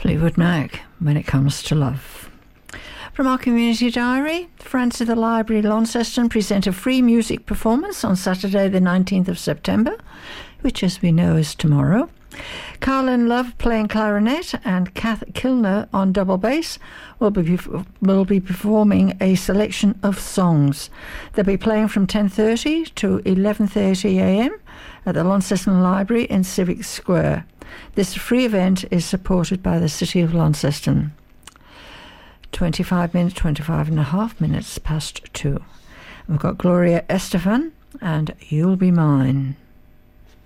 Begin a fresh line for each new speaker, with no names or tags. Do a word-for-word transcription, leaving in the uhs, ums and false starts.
Fleetwood Mac, When It Comes to Love. From our community diary, Friends of the Library Launceston present a free music performance on Saturday the nineteenth of September, which as we know is tomorrow. Carlin Love playing clarinet and Kath Kilner on double bass will be will be performing a selection of songs. They'll be playing from ten thirty to eleven thirty a.m. at the Launceston Library in Civic Square. This free event is supported by the City of Launceston. twenty-five minutes, twenty-five and a half minutes past two. We've got Gloria Estefan and You'll Be Mine.